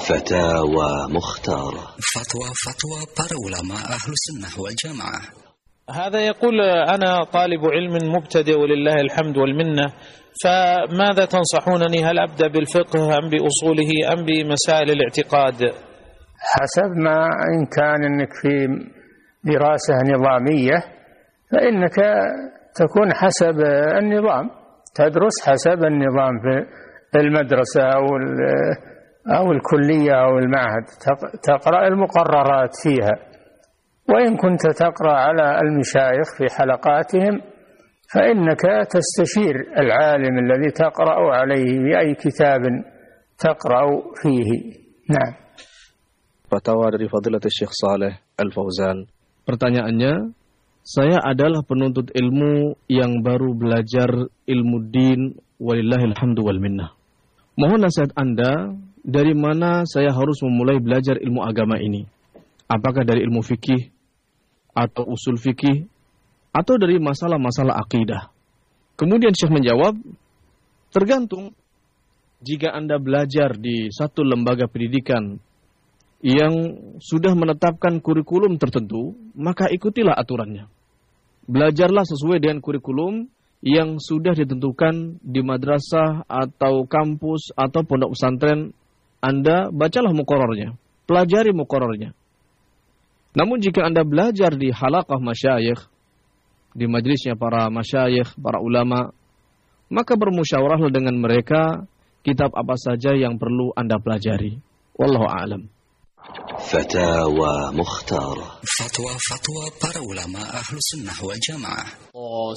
فتاوى مختارة. فتوى para ulama ahlu sunnah wal jamaah. هذا يقول أنا طالب علم مبتدئ ولله الحمد والمنة، فماذا تنصحونني؟ هل أبدأ بالفقه أم بأصوله أم بمسائل الاعتقاد؟ حسب ما إن كان أنك في دراسة نظامية فإنك تكون حسب النظام، تدرس حسب النظام في المدرسة أو الكلية أو المعهد، تقرأ المقررات فيها. وإن كنت تقرأ على المشايخ في حلقاتهم فإنك تستشير العالم الذي تقرأ عليه بأي كتاب تقرأ فيه. نعم. Fatwa dari Fadilatul Syekh Saleh Al-Fauzan. Pertanyaannya, saya adalah penuntut ilmu yang baru belajar ilmu din, walillahil hamdu wal minnah. Mohon nasihat Anda, dari mana saya harus memulai belajar ilmu agama ini? Apakah dari ilmu fikih atau usul fikih atau dari masalah-masalah akidah? Kemudian Syekh menjawab, tergantung. Jika Anda belajar di satu lembaga pendidikan yang sudah menetapkan kurikulum tertentu, maka ikutilah aturannya. Belajarlah sesuai dengan kurikulum yang sudah ditentukan di madrasah atau kampus atau pondok pesantren. Anda bacalah muqarrarnya, pelajari muqarrarnya. Namun jika Anda belajar di halaqah masyayikh, di majlisnya para masyayikh, para ulama, maka bermusyawarahlah dengan mereka kitab apa saja yang perlu Anda pelajari. Wallahu a'lam. فتاوى مختارة. Fatwa para ulama ahlu sunnah wal jamaah.